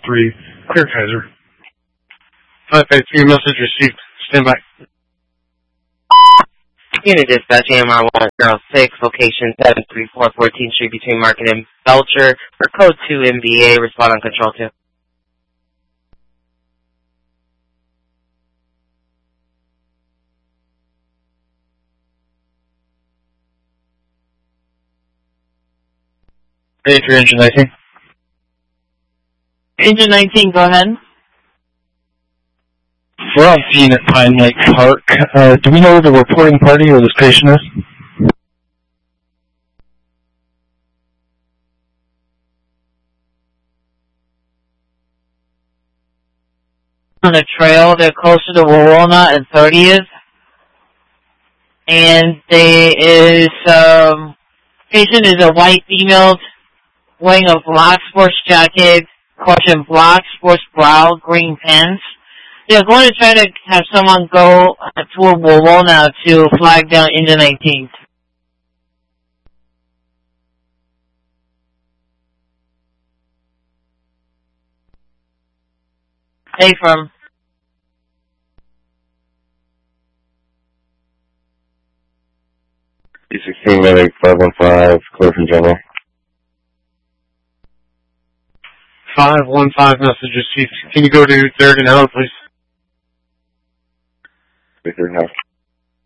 3, clear Kaiser. 553 message received. Stand by. Unit dispatch, AMR 106, location 734 14th Street between Market and Belcher, for code 2 MBA, respond on control 2. Ready for engine 19. Engine 19, go ahead. We're on scene at Pine Lake Park. Do we know who the reporting party or this patient is? On a trail, they're closer to Wawona and 30th. And patient is a white female wearing a black sports jacket, caution black sports bra, green pants. They're going to try to have someone go toward Wawona to flag down Engine 19. Hey, firm. E16 medic 515, clear from general. 515 message received. Can you go to Third and Allen, please? Third and Allen.